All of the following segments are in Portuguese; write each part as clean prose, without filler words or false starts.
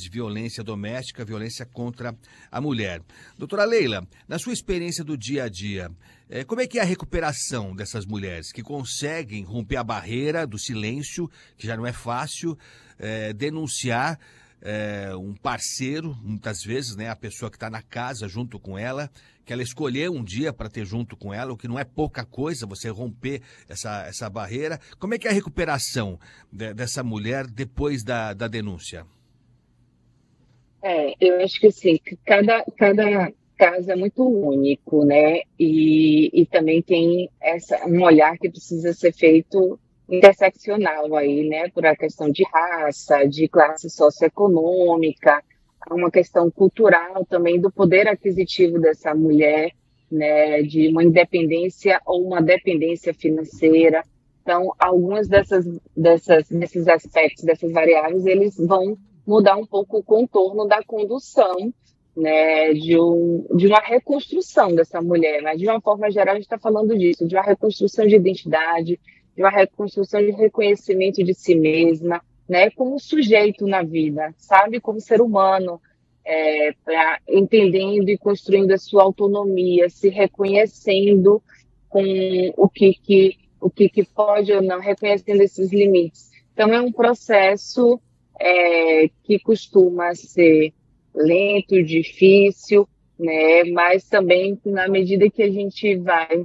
de violência doméstica, violência contra a mulher. Doutora Leila, na sua experiência do dia a dia, como é que é a recuperação dessas mulheres que conseguem romper a barreira do silêncio, que já não é fácil, denunciar um parceiro, muitas vezes, né, a pessoa que está na casa junto com ela, que ela escolheu um dia para ter junto com ela, o que não é pouca coisa, você romper essa barreira. Como é que é a recuperação dessa mulher depois da denúncia? Eu acho que assim, que cada caso é muito único, né? E também tem um olhar que precisa ser feito interseccional aí, né? Por a questão de raça, de classe socioeconômica, há uma questão cultural também do poder aquisitivo dessa mulher, né? De uma independência ou uma dependência financeira. Então, algumas desses aspectos, dessas variáveis, eles vão mudar um pouco o contorno da condução, né, de uma reconstrução dessa mulher, mas de uma forma geral a gente está falando disso, de uma reconstrução de identidade, de uma reconstrução de reconhecimento de si mesma, né, como sujeito na vida, sabe, como ser humano, entendendo e construindo a sua autonomia, se reconhecendo com o que pode ou não, reconhecendo esses limites. Então é um processo que costuma ser lento, difícil, né? Mas também na medida que a gente vai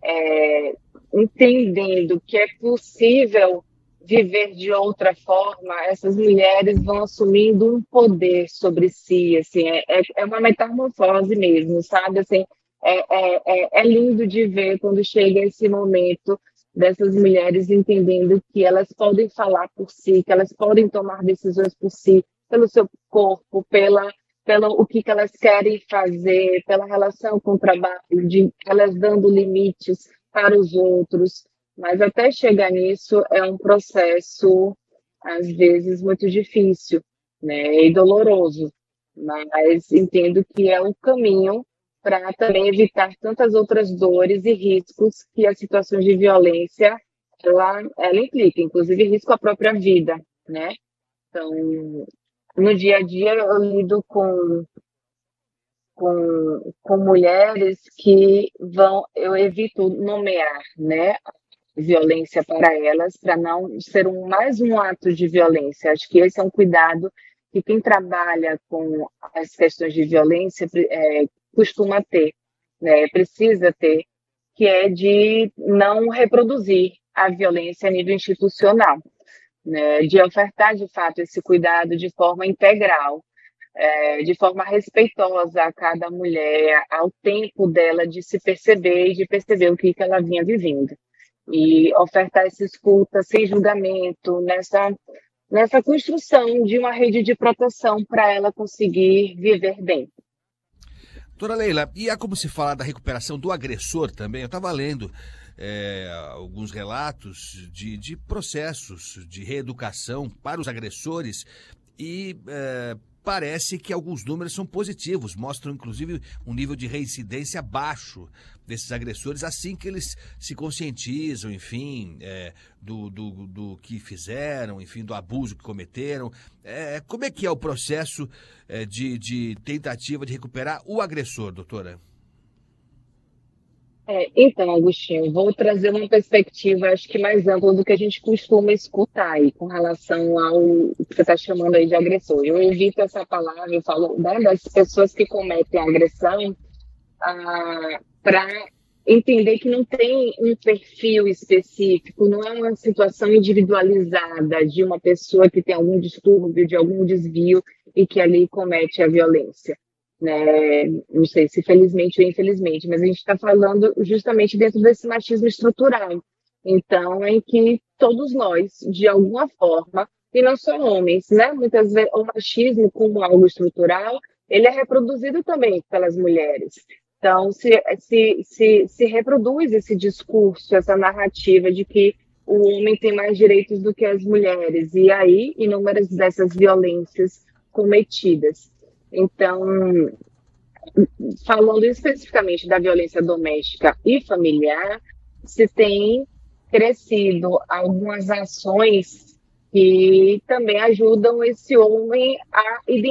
entendendo que é possível viver de outra forma, essas mulheres vão assumindo um poder sobre si, assim, é uma metamorfose mesmo, sabe? Assim, é lindo de ver quando chega esse momento dessas mulheres entendendo que elas podem falar por si, que elas podem tomar decisões por si, pelo seu corpo, pelo o que elas querem fazer, pela relação com o trabalho, de elas dando limites para os outros. Mas até chegar nisso é um processo, às vezes, muito difícil, né, e doloroso. Mas entendo que é um caminho para também evitar tantas outras dores e riscos que as situações de violência ela implica, inclusive risco à própria vida, né? Então, no dia a dia eu lido com mulheres que eu evito nomear, né, violência para elas, para não ser mais um ato de violência. Acho que esse é um cuidado que quem trabalha com as questões de violência costuma ter, né, precisa ter, que é de não reproduzir a violência a nível institucional, né, de ofertar de fato esse cuidado de forma integral, de forma respeitosa a cada mulher, ao tempo dela de se perceber e de perceber o que ela vinha vivendo. E ofertar essa escuta sem julgamento, nessa construção de uma rede de proteção para ela conseguir viver bem. Doutora Leila, e há como se falar da recuperação do agressor também? Eu estava lendo alguns relatos de processos de reeducação para os agressores e parece que alguns números são positivos, mostram inclusive um nível de reincidência baixo desses agressores assim que eles se conscientizam, enfim, do que fizeram, enfim, do abuso que cometeram. Como é que é o processo de tentativa de recuperar o agressor, doutora? Então, Agostinho, vou trazer uma perspectiva, acho que mais ampla do que a gente costuma escutar aí, com relação ao que você está chamando aí de agressor. Eu evito essa palavra, eu falo, né, das pessoas que cometem agressão, para entender que não tem um perfil específico, não é uma situação individualizada de uma pessoa que tem algum distúrbio, de algum desvio e que ali comete a violência, né? Não sei se felizmente ou infelizmente, mas a gente está falando justamente dentro desse machismo estrutural. Então, em que todos nós, de alguma forma, e não só homens, né? Muitas vezes o machismo como algo estrutural, ele é reproduzido também pelas mulheres. Então, se reproduz esse discurso, essa narrativa de que o homem tem mais direitos do que as mulheres, e aí inúmeras dessas violências cometidas. Então, falando especificamente da violência doméstica e familiar, se tem crescido algumas ações que também ajudam esse homem a